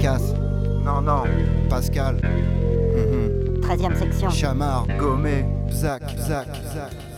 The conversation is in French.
Casse, Non, non. Pascal, 13e section. Chamard, Gommé. Zach.